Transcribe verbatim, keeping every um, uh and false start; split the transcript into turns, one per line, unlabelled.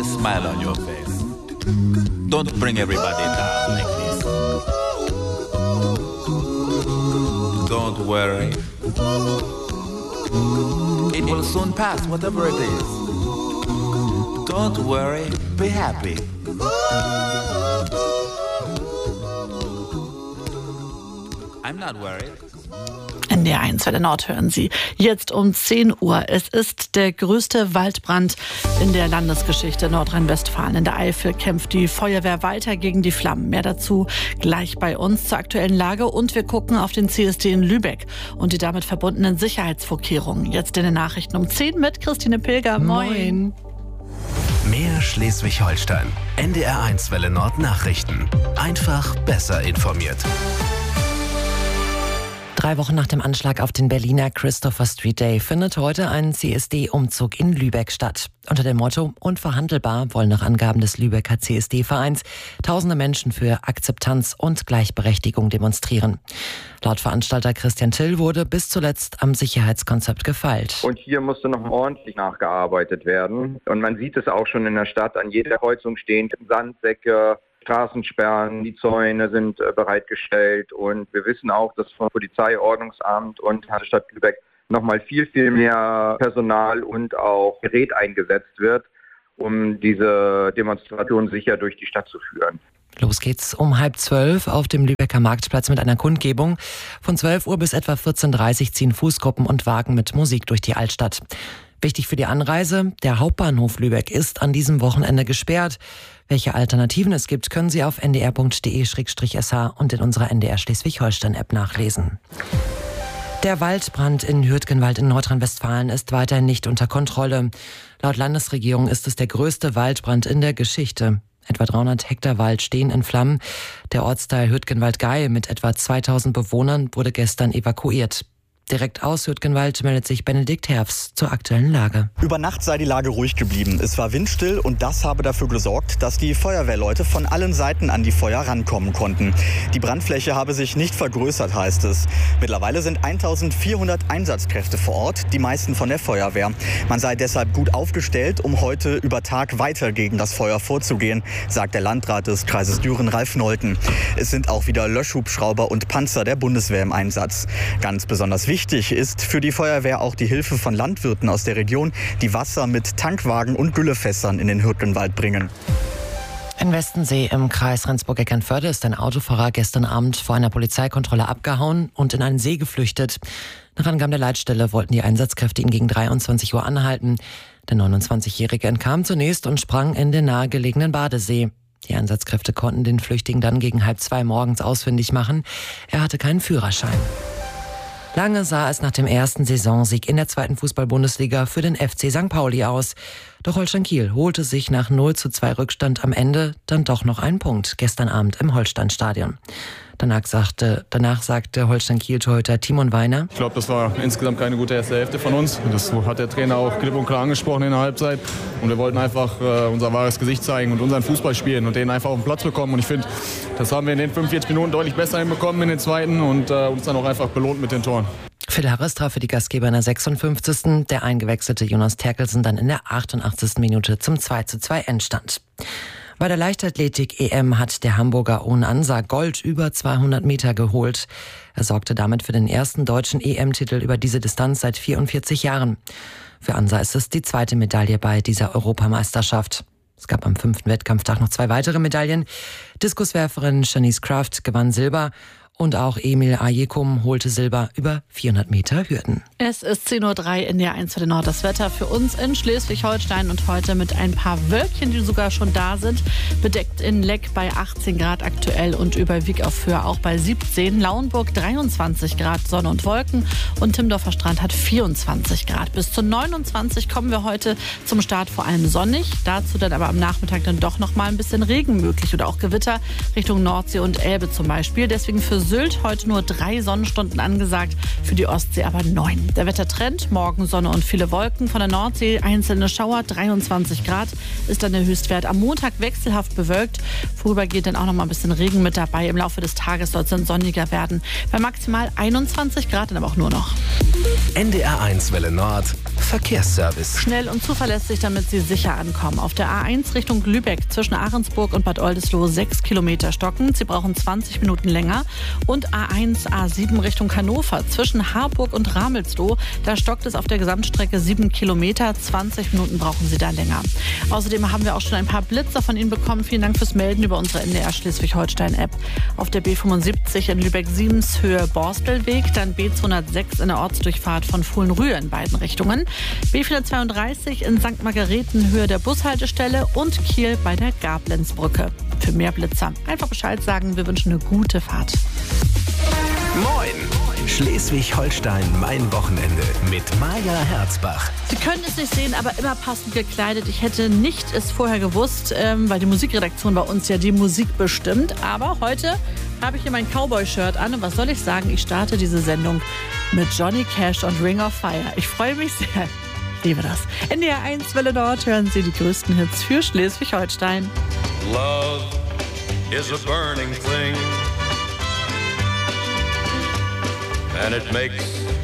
a smile on your face. Don't bring everybody down like this. Don't worry. It will soon pass, whatever it is. Don't worry, be happy. I'm not worried.
N D R eins Welle Nord hören Sie. Jetzt um zehn Uhr. Es ist der größte Waldbrand in der Landesgeschichte Nordrhein-Westfalen. In der Eifel kämpft die Feuerwehr weiter gegen die Flammen. Mehr dazu gleich bei uns zur aktuellen Lage. Und wir gucken auf den C S D in Lübeck und die damit verbundenen Sicherheitsvorkehrungen. Jetzt in den Nachrichten um zehn mit Christine Pilger. Moin.
Mehr Schleswig-Holstein. N D R eins Welle Nord Nachrichten. Einfach besser informiert.
Drei Wochen nach dem Anschlag auf den Berliner Christopher Street Day findet heute ein C S D-Umzug in Lübeck statt. Unter dem Motto "Unverhandelbar" wollen nach Angaben des Lübecker C S D-Vereins tausende Menschen für Akzeptanz und Gleichberechtigung demonstrieren. Laut Veranstalter Christian Till wurde bis zuletzt am Sicherheitskonzept gefeilt.
Und hier musste noch ordentlich nachgearbeitet werden. Und man sieht es auch schon in der Stadt, an jeder Kreuzung stehen Sandsäcke, Straßensperren, die Zäune sind äh, bereitgestellt und wir wissen auch, dass von Polizei, Ordnungsamt und Stadt Lübeck nochmal viel, viel mehr Personal und auch Gerät eingesetzt wird, um diese Demonstration sicher durch die Stadt zu führen.
Los geht's um halb zwölf auf dem Lübecker Marktplatz mit einer Kundgebung. Von zwölf Uhr bis etwa vierzehn Uhr dreißig ziehen Fußgruppen und Wagen mit Musik durch die Altstadt. Wichtig für die Anreise: der Hauptbahnhof Lübeck ist an diesem Wochenende gesperrt. Welche Alternativen es gibt, können Sie auf n d r punkt d e slash s h und in unserer N D R Schleswig-Holstein-App nachlesen. Der Waldbrand in Hürtgenwald in Nordrhein-Westfalen ist weiterhin nicht unter Kontrolle. Laut Landesregierung ist es der größte Waldbrand in der Geschichte. Etwa dreihundert Hektar Wald stehen in Flammen. Der Ortsteil Hürtgenwald-Gaie mit etwa zweitausend Bewohnern wurde gestern evakuiert. Direkt aus Hürtgenwald meldet sich Benedikt Herfs zur aktuellen Lage.
Über Nacht sei die Lage ruhig geblieben. Es war windstill und das habe dafür gesorgt, dass die Feuerwehrleute von allen Seiten an die Feuer rankommen konnten. Die Brandfläche habe sich nicht vergrößert, heißt es. Mittlerweile sind eintausendvierhundert Einsatzkräfte vor Ort, die meisten von der Feuerwehr. Man sei deshalb gut aufgestellt, um heute über Tag weiter gegen das Feuer vorzugehen, sagt der Landrat des Kreises Düren, Ralf Nolten. Es sind auch wieder Löschhubschrauber und Panzer der Bundeswehr im Einsatz. Ganz besonders wichtig Wichtig ist für die Feuerwehr auch die Hilfe von Landwirten aus der Region, die Wasser mit Tankwagen und Güllefässern in den Hürtgenwald bringen.
In Westensee im Kreis Rendsburg-Eckernförde ist ein Autofahrer gestern Abend vor einer Polizeikontrolle abgehauen und in einen See geflüchtet. Nach Angaben der Leitstelle wollten die Einsatzkräfte ihn gegen dreiundzwanzig Uhr anhalten. Der neunundzwanzigjährige entkam zunächst und sprang in den nahegelegenen Badesee. Die Einsatzkräfte konnten den Flüchtigen dann gegen halb zwei morgens ausfindig machen. Er hatte keinen Führerschein. Lange sah es nach dem ersten Saisonsieg in der zweiten Fußball-Bundesliga für den F C Sankt Pauli aus. Doch Holstein Kiel holte sich nach null zu zwei Rückstand am Ende dann doch noch einen Punkt, gestern Abend im Holsteinstadion. Danach sagte, danach sagte Holstein Kiel-Torhüter Timon Weiner:
Ich glaube, das war insgesamt keine gute erste Hälfte von uns. Das hat der Trainer auch klipp und klar angesprochen in der Halbzeit. Und wir wollten einfach äh, unser wahres Gesicht zeigen und unseren Fußball spielen und den einfach auf den Platz bekommen. Und ich finde, das haben wir in den fünfundvierzig Minuten deutlich besser hinbekommen in den zweiten und äh, uns dann auch einfach belohnt mit den Toren.
Phil Harris traf für die Gastgeber in der sechsundfünfzigsten Der eingewechselte Jonas Terkelsen dann in der achtundachtzigsten Minute zum zwei zu zwei Endstand. Bei der Leichtathletik-E M hat der Hamburger Ohn Ansa Gold über zweihundert Meter geholt. Er sorgte damit für den ersten deutschen E M-Titel über diese Distanz seit vierundvierzig Jahren. Für Ansa ist es die zweite Medaille bei dieser Europameisterschaft. Es gab am fünften Wettkampftag noch zwei weitere Medaillen. Diskuswerferin Shanice Kraft gewann Silber. Und auch Emil Ajekum holte Silber über vierhundert Meter Hürden.
Es ist zehn Uhr drei in der eins für den Nord. Das Wetter für uns in Schleswig-Holstein und heute mit ein paar Wölkchen, die sogar schon da sind. Bedeckt in Leck bei achtzehn Grad aktuell und über Wieg auf Föhr auch bei siebzehn. Lauenburg dreiundzwanzig Grad, Sonne und Wolken. Und Timmendorfer Strand hat vierundzwanzig Grad. Bis zu neunundzwanzig kommen wir heute zum Start vor allem sonnig. Dazu dann aber am Nachmittag dann doch noch mal ein bisschen Regen möglich oder auch Gewitter Richtung Nordsee und Elbe zum Beispiel. Deswegen für Sylt heute nur drei Sonnenstunden angesagt, für die Ostsee aber neun. Der Wettertrend: morgen Sonne und viele Wolken. Von der Nordsee einzelne Schauer, dreiundzwanzig Grad ist dann der Höchstwert. Am Montag wechselhaft bewölkt. Vorübergehend dann auch noch mal ein bisschen Regen mit dabei. Im Laufe des Tages soll es dann sonniger werden. Bei maximal einundzwanzig Grad, dann aber auch nur noch.
N D R eins Welle Nord Verkehrsservice.
Schnell und zuverlässig, damit Sie sicher ankommen. Auf der A eins Richtung Lübeck zwischen Ahrensburg und Bad Oldesloe sechs Kilometer stockend. Sie brauchen zwanzig Minuten länger. Und A eins, A sieben Richtung Hannover zwischen Harburg und Ramelsloh. Da stockt es auf der Gesamtstrecke sieben Kilometer. zwanzig Minuten brauchen Sie da länger. Außerdem haben wir auch schon ein paar Blitzer von Ihnen bekommen. Vielen Dank fürs Melden über unsere N D R Schleswig-Holstein-App. Auf der B fünfundsiebzig in Lübeck-Siemens Höhe Borstelweg. Dann B zweihundertsechs in der Ortsdurchfahrt von Fohlenrühe in beiden Richtungen. B vierhundertzweiunddreißig in Sankt Margareten Höhe der Bushaltestelle und Kiel bei der Gablenzbrücke. Für mehr Blitzer einfach Bescheid sagen. Wir wünschen eine gute Fahrt.
Moin! Schleswig-Holstein, mein Wochenende mit Maja Herzbach.
Sie können es nicht sehen, aber immer passend gekleidet. Ich hätte nicht es vorher gewusst, ähm, weil die Musikredaktion bei uns ja die Musik bestimmt. Aber heute habe ich hier mein Cowboy-Shirt an. Und was soll ich sagen? Ich starte diese Sendung mit Johnny Cash und Ring of Fire. Ich freue mich sehr. Ich liebe das. N D R eins Welle Nord hören Sie die größten Hits für Schleswig-Holstein.
Love is a burning thing, and it makes